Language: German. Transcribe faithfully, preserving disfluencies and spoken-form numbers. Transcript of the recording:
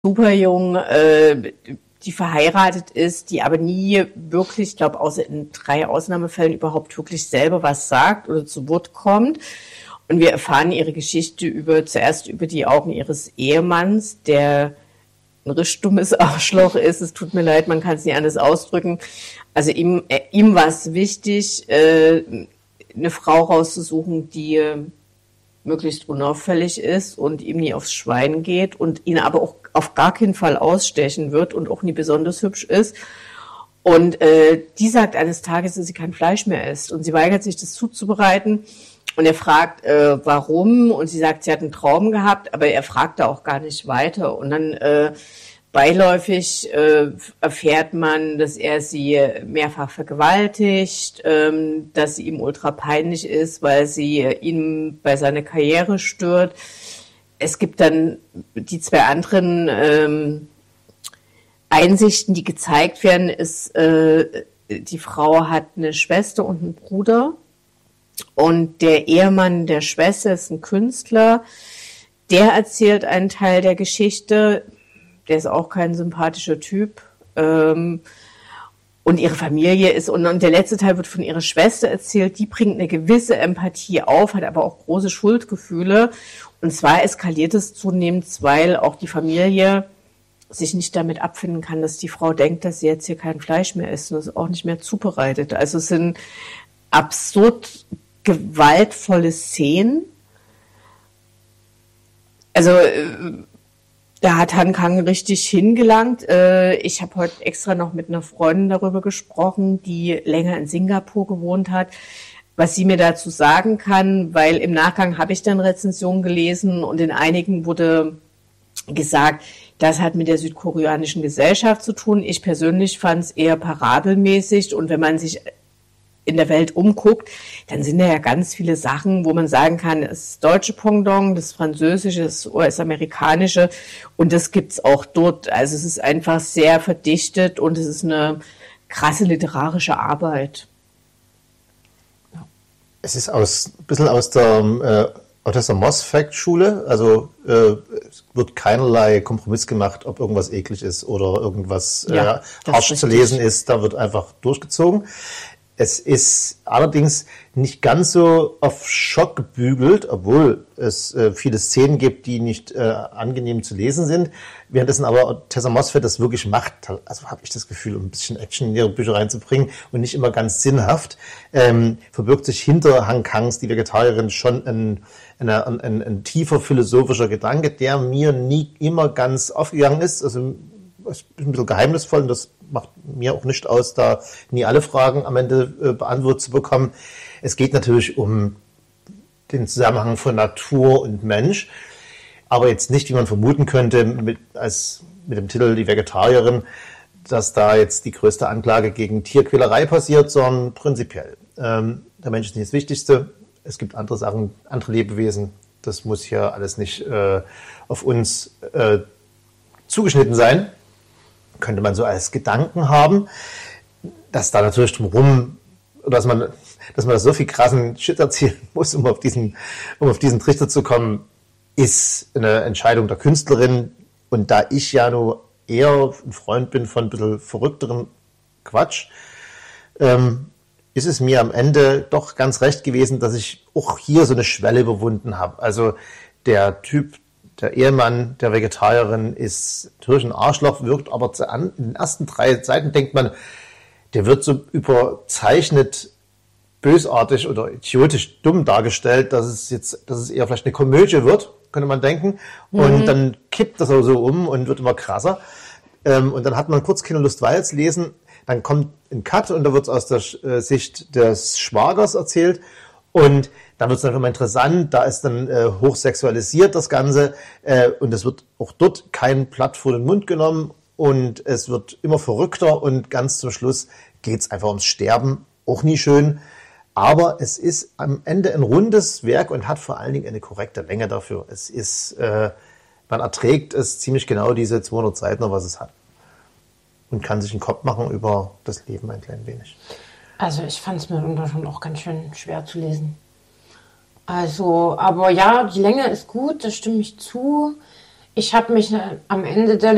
super jung, äh, die verheiratet ist, die aber nie wirklich, ich glaube, außer in drei Ausnahmefällen überhaupt wirklich selber was sagt oder zu Wort kommt. Und wir erfahren ihre Geschichte über zuerst über die Augen ihres Ehemanns, der ein richtig dummes Arschloch ist. Es tut mir leid, man kann es nicht anders ausdrücken. Also ihm, äh, ihm war es wichtig, äh, eine Frau rauszusuchen, die äh, möglichst unauffällig ist und ihm nie aufs Schwein geht und ihn aber auch auf gar keinen Fall ausstechen wird und auch nie besonders hübsch ist. Und äh, die sagt eines Tages, dass sie kein Fleisch mehr isst und sie weigert sich, das zuzubereiten. Und er fragt, äh, warum? Und sie sagt, sie hat einen Traum gehabt, aber er fragt da auch gar nicht weiter. Und dann äh, beiläufig äh, erfährt man, dass er sie mehrfach vergewaltigt, ähm, dass sie ihm ultra peinlich ist, weil sie äh, ihn bei seiner Karriere stört. Es gibt dann die zwei anderen ähm, Einsichten, die gezeigt werden, ist, äh, die Frau hat eine Schwester und einen Bruder und der Ehemann der Schwester ist ein Künstler, der erzählt einen Teil der Geschichte, der ist auch kein sympathischer Typ, ähm, und ihre Familie ist, und, und der letzte Teil wird von ihrer Schwester erzählt, die bringt eine gewisse Empathie auf, hat aber auch große Schuldgefühle, und zwar eskaliert es zunehmend, weil auch die Familie sich nicht damit abfinden kann, dass die Frau denkt, dass sie jetzt hier kein Fleisch mehr isst und es auch nicht mehr zubereitet. Also es sind absurd gewaltvolle Szenen. Also da hat Han Kang richtig hingelangt. Ich habe heute extra noch mit einer Freundin darüber gesprochen, die länger in Singapur gewohnt hat, was sie mir dazu sagen kann, weil im Nachgang habe ich dann Rezensionen gelesen und in einigen wurde gesagt, das hat mit der südkoreanischen Gesellschaft zu tun. Ich persönlich fand es eher parabelmäßig und wenn man sich in der Welt umguckt, dann sind da ja ganz viele Sachen, wo man sagen kann, das deutsche Pendant, das französische, das U S-amerikanische und das gibt's auch dort. Also es ist einfach sehr verdichtet und es ist eine krasse literarische Arbeit. Es ist aus, ein bisschen aus der äh, Odessa Moss-Fact-Schule, also äh, es wird keinerlei Kompromiss gemacht, ob irgendwas eklig ist oder irgendwas Ja, äh, harsch zu lesen ist, da wird einfach durchgezogen. Es ist allerdings nicht ganz so auf Schock gebügelt, obwohl es äh, viele Szenen gibt, die nicht äh, angenehm zu lesen sind. Währenddessen aber Tessa Mossfeld das wirklich macht, also habe ich das Gefühl, um ein bisschen Action in ihre Bücher reinzubringen und nicht immer ganz sinnhaft, ähm, verbirgt sich hinter Han Kangs, die Vegetarierin, schon ein, eine, ein, ein, ein tiefer philosophischer Gedanke, der mir nie immer ganz aufgegangen ist. Also es ist ein bisschen geheimnisvoll und das macht mir auch nicht aus, da nie alle Fragen am Ende äh, beantwortet zu bekommen. Es geht natürlich um den Zusammenhang von Natur und Mensch, aber jetzt nicht, wie man vermuten könnte, mit, als, mit dem Titel Die Vegetarierin, dass da jetzt die größte Anklage gegen Tierquälerei passiert, sondern prinzipiell. Ähm, der Mensch ist nicht das Wichtigste, es gibt andere Sachen, andere Lebewesen, das muss hier alles nicht äh, auf uns äh, zugeschnitten sein. Könnte man so als Gedanken haben, dass da natürlich drumherum, dass man, dass man so viel krassen Shit erzählen muss, um auf diesen, um auf diesen Trichter zu kommen, ist eine Entscheidung der Künstlerin. Und da ich ja nur eher ein Freund bin von ein bisschen verrückterem Quatsch, ähm, ist es mir am Ende doch ganz recht gewesen, dass ich auch hier so eine Schwelle überwunden habe. Also der Typ, der Ehemann der Vegetarierin ist natürlich ein Arschloch, wirkt aber in den ersten drei Seiten denkt man, der wird so überzeichnet, bösartig oder idiotisch dumm dargestellt, dass es jetzt, dass es eher vielleicht eine Komödie wird, könnte man denken. Mhm. Und dann kippt das auch so um und wird immer krasser. Und dann hat man kurz keine Lust weiter zu lesen. Dann kommt ein Cut und da wird es aus der Sicht des Schwagers erzählt. Und dann wird es dann immer interessant, da ist dann äh, hochsexualisiert das Ganze äh, und es wird auch dort kein Blatt vor den Mund genommen und es wird immer verrückter und ganz zum Schluss geht es einfach ums Sterben, auch nie schön, aber es ist am Ende ein rundes Werk und hat vor allen Dingen eine korrekte Länge dafür. Es ist, äh, man erträgt es ziemlich genau diese zweihundert Seiten, was es hat und kann sich einen Kopf machen über das Leben ein klein wenig. Also ich fand es mitunter schon auch ganz schön schwer zu lesen. Also, aber ja, die Länge ist gut, da stimme ich zu. Ich habe mich am Ende der